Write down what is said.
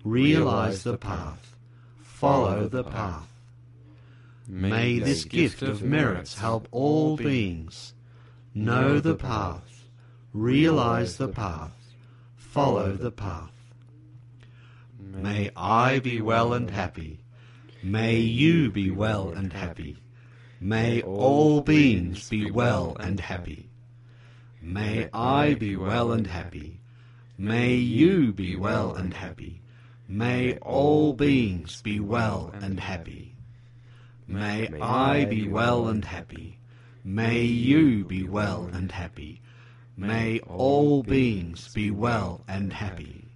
realize the path, follow the path. May this gift of merits help all beings know the path, realize the path, follow the path. May I be well and happy. May you be well and happy. May all beings be well and happy. May I be well and happy. May you be well and happy. May all beings be well and happy. May I be well and happy. May you be well and happy. May all beings be well and happy.